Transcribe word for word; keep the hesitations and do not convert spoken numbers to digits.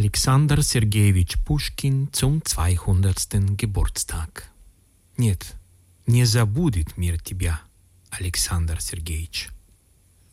Alexander Sergejewitsch Puschkin zum zweihundertsten Geburtstag. Нет, не забудет мир тебя, Александр Сергеевич.